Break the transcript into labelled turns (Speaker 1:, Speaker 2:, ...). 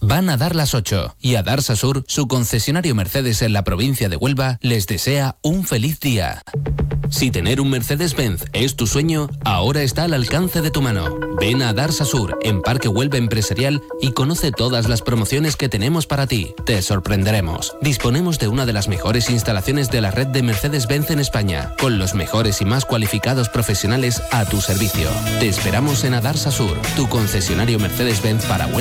Speaker 1: Van a dar las 8 y a Darsa Sur, su concesionario Mercedes en la provincia de Huelva, les desea un feliz día. Si tener un Mercedes-Benz es tu sueño, ahora está al alcance de tu mano. Ven a Darsa Sur, en Parque Huelva Empresarial, y conoce todas las promociones que tenemos para ti. Te sorprenderemos. Disponemos de una de las mejores instalaciones de la red de Mercedes-Benz en España, con los mejores y más cualificados profesionales a tu servicio. Te esperamos en Adarsa Sur, tu concesionario Mercedes-Benz para Huelva